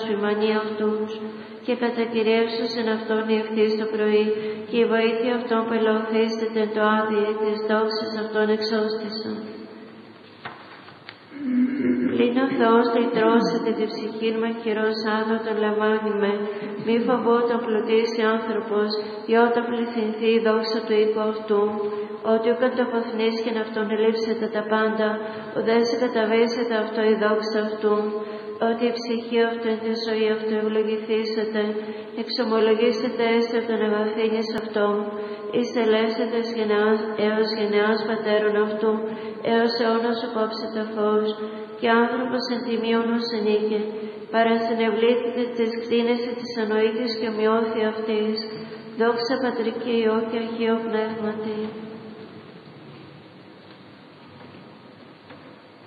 σου ημανεί αυτούς, και κατακυριεύσουσεν αυτόν η ευθύς το πρωί, και η βοήθεια αυτών που ελεοθήσεται το άδει, της δόξης αυτών εξώστησαν. Πλην ο Θεός λυτρώσεται τη ψυχήν με χειρός άδωτον λαμβάνει με, μη φοβόταν πλουτίσει άνθρωπος, ή όταν πληθυνθεί η δόξα του οίκου αυτού, ότι ο καταποθνίσκεν αυτόν ελείψετε τα πάντα, ουδέ σε καταβήσετε αυτό η δόξα αυτού, ότι η ψυχή αυτού εν τη ζωή αυτού ευλογηθήσετε, εξομολογήσετε έστε από τον αγαθήνης αυτόν, εις ελεύσετε έως γενεάς πατέρων αυτού, έως αιώνας υπόψετε φως, και άνθρωπος εν τιμίωνος ενίκε, παρασυνευλήθηκε της κτίνεσης της ανοήτης και ομοιώθη αυτής, δόξα Πατρί και Υιό και Αγίο Πνεύματι.